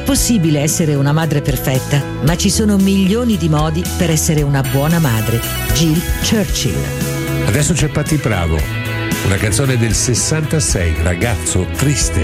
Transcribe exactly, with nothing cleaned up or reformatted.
possibile essere una madre perfetta, ma ci sono milioni di modi per essere una buona madre. Jill Churchill. Adesso c'è Patti Bravo, una canzone del sessantasei, Ragazzo triste.